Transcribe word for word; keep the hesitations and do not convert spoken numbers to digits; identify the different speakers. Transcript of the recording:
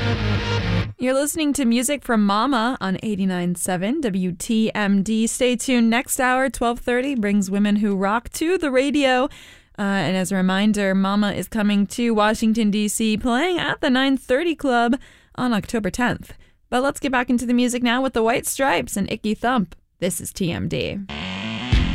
Speaker 1: You're listening to music from Mama on eighty-nine point seven W T M D. Stay tuned. Next hour, twelve thirty, brings Women Who Rock to the radio. Uh, and as a reminder, Mama is coming to Washington, D C, playing at the nine thirty Club on October tenth. But let's get back into the music now with the White Stripes and Icky Thump. This is T M D.